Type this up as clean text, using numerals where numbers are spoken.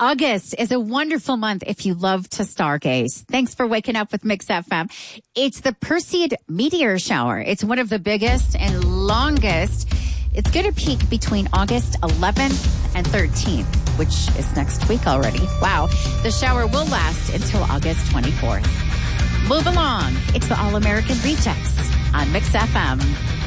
August is a wonderful month if you love to stargaze. Thanks for waking up with Mix FM. It's the Perseid meteor shower. It's one of the biggest and longest. It's going to peak between August 11th and 13th, which is next week already. Wow. The shower will last until August 24th. Move along. It's the All-American Rejects on Mix FM.